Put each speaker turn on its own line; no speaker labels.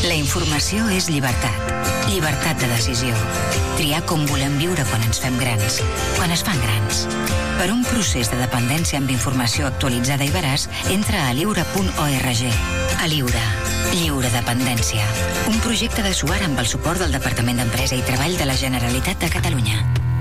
La informació és llibertat. Llibertat de decisió. Triar com volem viure quan ens fem grans. Quan es fan grans. Per un procés de dependència amb informació actualitzada i veraç, entra a lliure.org. A Lliure. Lliure Dependència. Un projecte de SUAR amb el suport del Departament d'Empresa i Treball de la Generalitat de Catalunya.